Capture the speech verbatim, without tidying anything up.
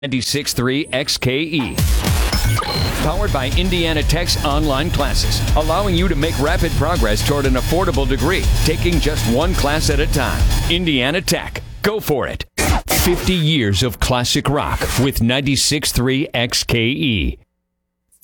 ninety-six point three X K E. Powered by Indiana Tech's online classes, allowing you to make rapid progress toward an affordable degree, taking just one class at a time. Indiana Tech. Go for it. fifty years of classic rock with ninety-six point three X K E.